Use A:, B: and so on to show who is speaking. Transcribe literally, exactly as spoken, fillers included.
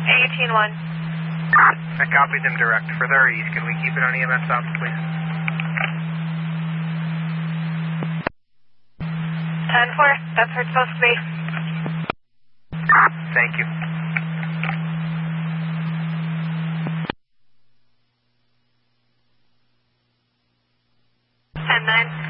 A: eighteen one.
B: I copied them direct. For their ease, can we keep it on E M S ops, please?
A: ten four, that's where it's supposed to be.
B: Thank you.
A: ten nine.